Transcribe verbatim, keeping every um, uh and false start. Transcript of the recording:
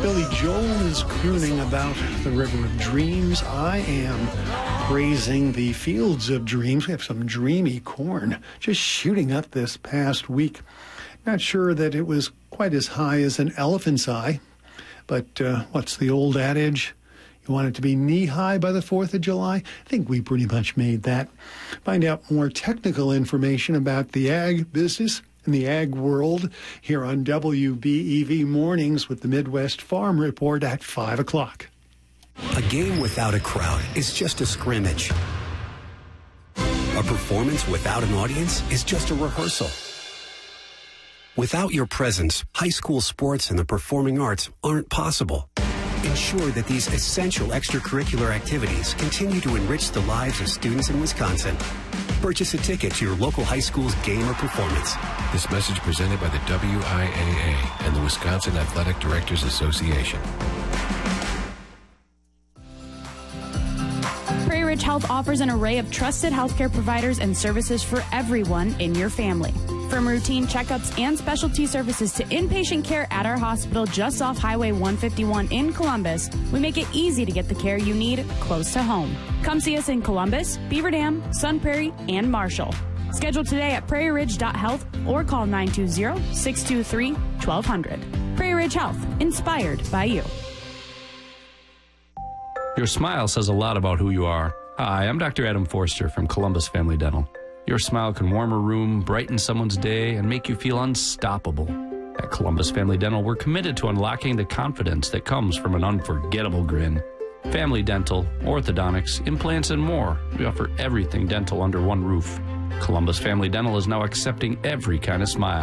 Billy Joel is crooning about the river of dreams. I am praising the fields of dreams. We have some dreamy corn just shooting up this past week. Not sure that it was quite as high as an elephant's eye, but uh, what's the old adage? You want it to be knee-high by the fourth of July? I think we pretty much made that. Find out more technical information about the ag business in the ag world here on W B E V Mornings with the Midwest Farm Report at five o'clock. A game without a crowd is just a scrimmage. A performance without an audience is just a rehearsal. Without your presence, high school sports and the performing arts aren't possible. Ensure that these essential extracurricular activities continue to enrich the lives of students in Wisconsin. Purchase a ticket to your local high school's game or performance. This message presented by the W I A A and the Wisconsin Athletic Directors Association. Prairie Ridge Health offers an array of trusted healthcare providers and services for everyone in your family. From routine checkups and specialty services to inpatient care at our hospital just off Highway one fifty-one in Columbus, we make it easy to get the care you need close to home. Come see us in Columbus, Beaver Dam, Sun Prairie, and Marshall. Schedule today at prairie ridge dot health or call nine two zero, six two three, one two zero zero. Prairie Ridge Health, inspired by you. Your smile says a lot about who you are. Hi, I'm Doctor Adam Forster from Columbus Family Dental. Your smile can warm a room, brighten someone's day, and make you feel unstoppable. At Columbus Family Dental, we're committed to unlocking the confidence that comes from an unforgettable grin. Family dental, orthodontics, implants, and more. We offer everything dental under one roof. Columbus Family Dental is now accepting every kind of smile.